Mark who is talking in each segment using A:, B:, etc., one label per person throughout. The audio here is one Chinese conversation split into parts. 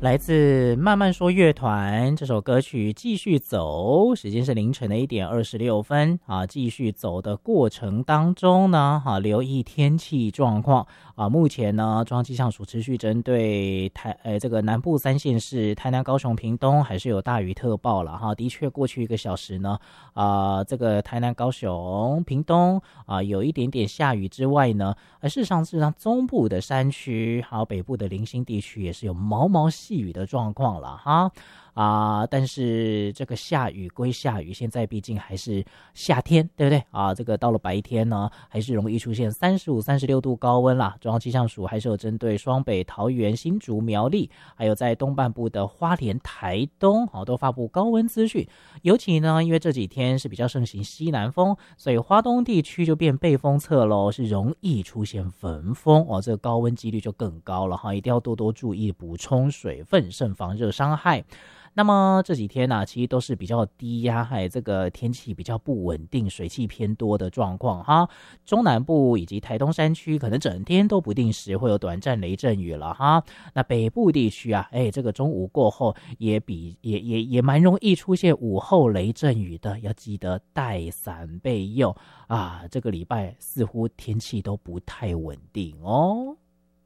A: 来自慢慢说乐团这首歌曲继续走，时间是凌晨的1点26分啊。继续走的过程当中呢，留意天气状况啊。目前呢，中央气象署持续针对这个南部3县市台南、高雄、屏东还是有大雨特报了哈。的确，过去1个小时呢，这个台南、高雄、屏东有一点点下雨之外呢，事实上中部的山区还有北部的零星地区也是有毛毛细雨的状况了哈。但是这个下雨归下雨，现在毕竟还是夏天，对不对啊？这个到了白天呢，还是容易出现35、36度高温啦。中央气象署还是有针对双北、桃园、新竹、苗栗，还有在东半部的花莲、台东，都发布高温资讯。尤其呢，因为这几天是比较盛行西南风，所以花东地区就变背风侧咯，是容易出现焚风这个高温几率就更高了哈，一定要多多注意补充水分，慎防热伤害。那么这几天其实都是比较低压，还这个天气比较不稳定，水汽偏多的状况哈。中南部以及台东山区可能整天都不定时会有短暂雷阵雨了哈。那北部地区这个中午过后也蛮容易出现午后雷阵雨的，要记得带伞备用这个礼拜似乎天气都不太稳定哦。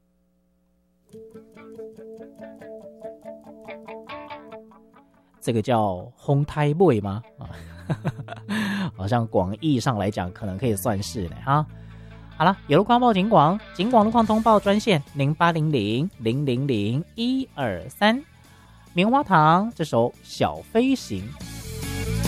A: 这个叫烘胎妹吗？好像广义上来讲可能可以算是呢哈。好了，有路况报警广路况通报专线0800000123。棉花糖这首小飞行。